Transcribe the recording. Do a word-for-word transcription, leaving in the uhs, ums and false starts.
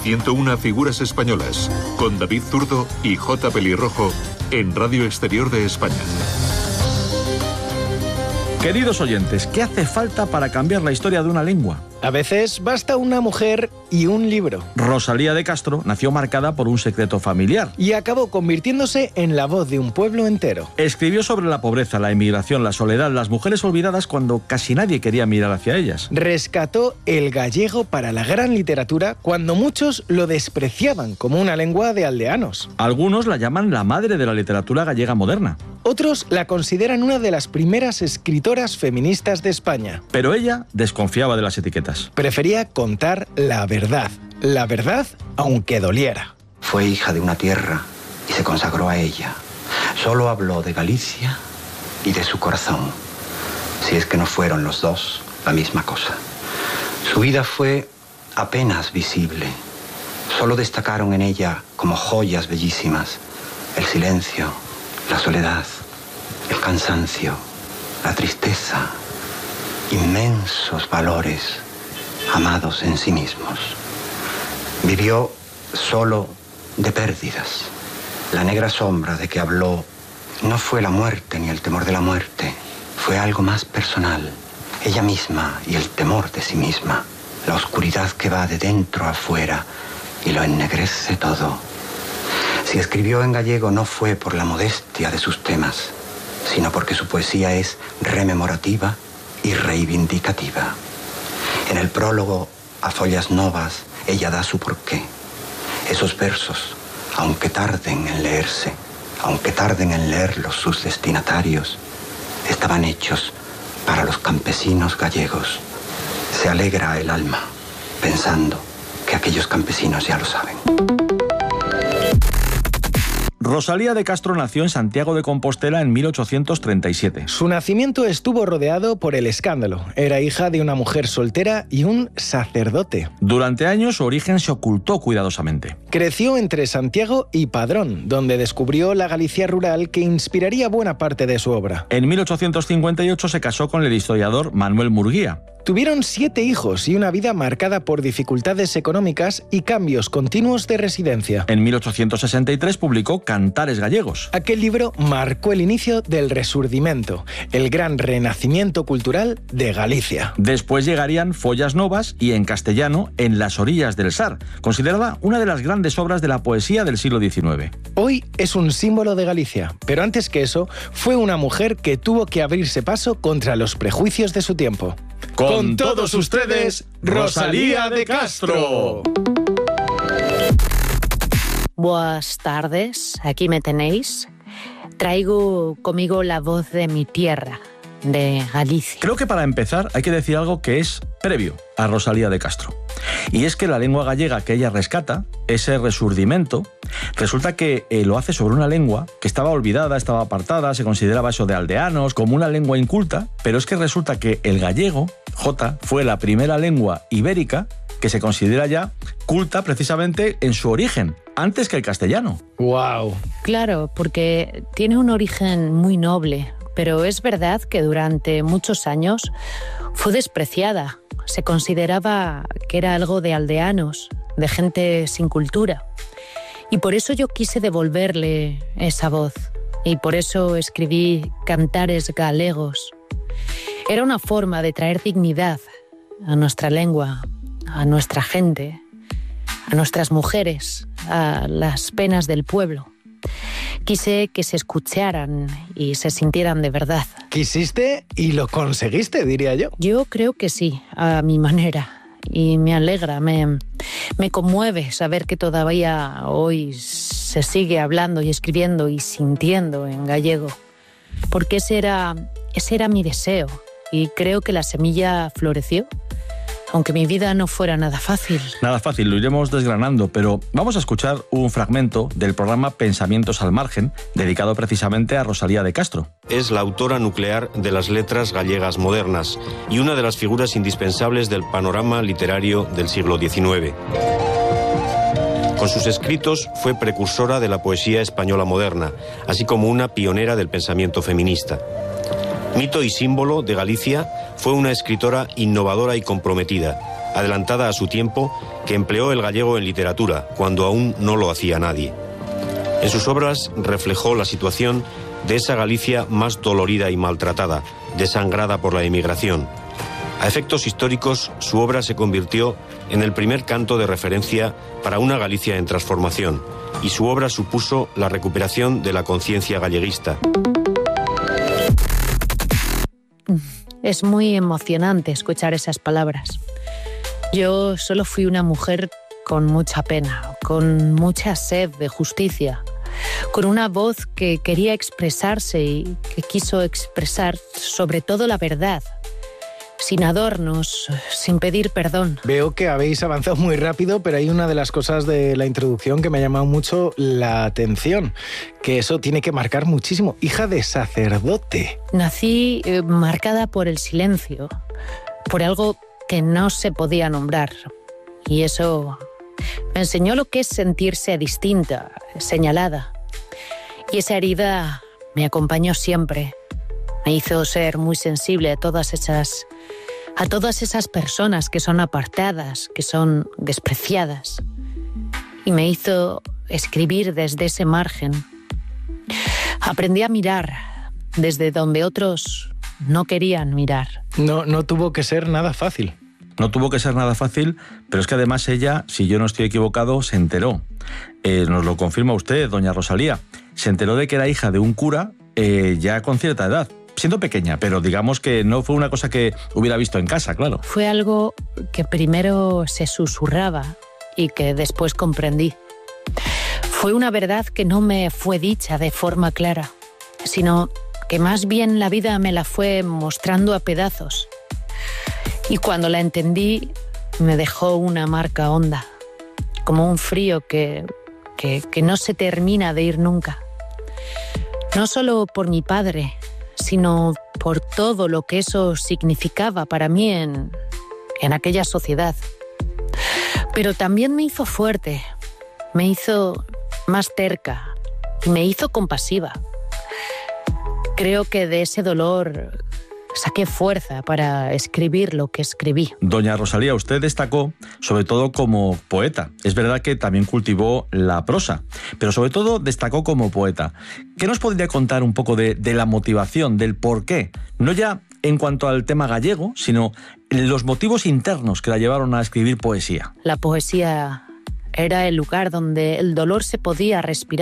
ciento una figuras españolas, con David Zurdo y J. Pelirrojo, en Radio Exterior de España. Queridos oyentes, ¿qué hace falta para cambiar la historia de una lengua? A veces basta una mujer y un libro. Rosalía de Castro nació marcada por un secreto familiar. Y acabó convirtiéndose en la voz de un pueblo entero. Escribió sobre la pobreza, la emigración, la soledad, las mujeres olvidadas cuando casi nadie quería mirar hacia ellas. Rescató el gallego para la gran literatura cuando muchos lo despreciaban como una lengua de aldeanos. Algunos la llaman la madre de la literatura gallega moderna. Otros la consideran una de las primeras escritoras feministas de España. Pero ella desconfiaba de las etiquetas. Prefería contar la verdad. La verdad, aunque doliera. Fue hija de una tierra y se consagró a ella. Solo habló de Galicia y de su corazón. Si es que no fueron los dos la misma cosa. Su vida fue apenas visible. Solo destacaron en ella como joyas bellísimas el silencio, la soledad, el cansancio, la tristeza, inmensos valores amados en sí mismos. Vivió solo de pérdidas. La negra sombra de que habló no fue la muerte ni el temor de la muerte, fue algo más personal, ella misma y el temor de sí misma, la oscuridad que va de dentro a afuera y lo ennegrece todo. Si escribió en gallego no fue por la modestia de sus temas, sino porque su poesía es rememorativa y reivindicativa. En el prólogo a Follas Novas, ella da su porqué. Esos versos, aunque tarden en leerse, aunque tarden en leerlos sus destinatarios, estaban hechos para los campesinos gallegos. Se alegra el alma pensando que aquellos campesinos ya lo saben. Rosalía de Castro nació en Santiago de Compostela en mil ochocientos treinta y siete. Su nacimiento estuvo rodeado por el escándalo. Era hija de una mujer soltera y un sacerdote. Durante años su origen se ocultó cuidadosamente. Creció entre Santiago y Padrón, donde descubrió la Galicia rural que inspiraría buena parte de su obra. En mil ochocientos cincuenta y ocho se casó con el historiador Manuel Murguía. Tuvieron siete hijos y una vida marcada por dificultades económicas y cambios continuos de residencia. En mil ochocientos sesenta y tres publicó Cantares gallegos. Aquel libro marcó el inicio del Resurdimento, el gran renacimiento cultural de Galicia. Después llegarían Follas Novas y en castellano En las orillas del Sar, considerada una de las grandes obras de la poesía del siglo diecinueve. Hoy es un símbolo de Galicia, pero antes que eso, fue una mujer que tuvo que abrirse paso contra los prejuicios de su tiempo. Con todos ustedes, Rosalía de Castro. Buenas tardes, aquí me tenéis. Traigo conmigo la voz de mi tierra, de Galicia. Creo que para empezar hay que decir algo que es previo a Rosalía de Castro. Y es que la lengua gallega que ella rescata, ese resurdimento, resulta que eh, lo hace sobre una lengua que estaba olvidada, estaba apartada, se consideraba eso de aldeanos, como una lengua inculta, pero es que resulta que el gallego, J, fue la primera lengua ibérica que se considera ya culta precisamente en su origen, antes que el castellano. ¡Wow! Claro, porque tiene un origen muy noble, pero es verdad que durante muchos años fue despreciada. Se consideraba que era algo de aldeanos, de gente sin cultura. Y por eso yo quise devolverle esa voz. Y por eso escribí Cantares galegos. Era una forma de traer dignidad a nuestra lengua, a nuestra gente, a nuestras mujeres, a las penas del pueblo. Quise que se escucharan y se sintieran de verdad. Quisiste y lo conseguiste, diría yo. Yo creo que sí, a mi manera. Y me alegra, me, me conmueve saber que todavía hoy se sigue hablando y escribiendo y sintiendo en gallego. Porque ese era, ese era mi deseo y creo que la semilla floreció. Aunque mi vida no fuera nada fácil. Nada fácil, lo iremos desgranando, pero vamos a escuchar un fragmento del programa Pensamientos al Margen, dedicado precisamente a Rosalía de Castro. Es la autora nuclear de las letras gallegas modernas y una de las figuras indispensables del panorama literario del siglo diecinueve. Con sus escritos fue precursora de la poesía española moderna, así como una pionera del pensamiento feminista. Mito y símbolo de Galicia, fue una escritora innovadora y comprometida. adelantada a su tiempo, que empleó el gallego en literatura, cuando aún no lo hacía nadie. En sus obras reflejó la situación de esa Galicia más dolorida y maltratada, desangrada por la emigración. A efectos históricos, su obra se convirtió en el primer canto de referencia para una Galicia en transformación, y su obra supuso la recuperación de la conciencia galleguista. Es muy emocionante escuchar esas palabras. Yo solo fui una mujer con mucha pena, con mucha sed de justicia, con una voz que quería expresarse y que quiso expresar sobre todo la verdad, sin adornos, sin pedir perdón. Veo que habéis avanzado muy rápido, pero hay una de las cosas de la introducción que me ha llamado mucho la atención, que eso tiene que marcar muchísimo. Hija de sacerdote. Nací eh, marcada por el silencio, por algo que no se podía nombrar. Y eso me enseñó lo que es sentirse distinta, señalada. Y esa herida me acompañó siempre. Me hizo ser muy sensible a todas esas, a todas esas personas que son apartadas, que son despreciadas. Y me hizo escribir desde ese margen. Aprendí a mirar desde donde otros no querían mirar. No, no tuvo que ser nada fácil. No tuvo que ser nada fácil, pero es que además ella, si yo no estoy equivocado, se enteró. Eh, nos lo confirma usted, doña Rosalía. Se enteró de que era hija de un cura eh, ya con cierta edad, siendo pequeña, pero digamos que no fue una cosa que hubiera visto en casa, claro. Fue algo que primero se susurraba y que después comprendí. Fue una verdad que no me fue dicha de forma clara, sino que más bien la vida me la fue mostrando a pedazos. Y cuando la entendí, me dejó una marca honda, como un frío que, que, que no se termina de ir nunca. No solo por mi padre, sino por todo lo que eso significaba para mí en, en aquella sociedad. Pero también me hizo fuerte, me hizo más terca y me hizo compasiva. Creo que de ese dolor saqué fuerza para escribir lo que escribí. Doña Rosalía, usted destacó sobre todo como poeta. Es verdad que también cultivó la prosa, pero sobre todo destacó como poeta. ¿Qué nos podría contar un poco de, de la motivación, del por qué? No ya en cuanto al tema gallego, sino los motivos internos que la llevaron a escribir poesía. La poesía era el lugar donde el dolor se podía respirar.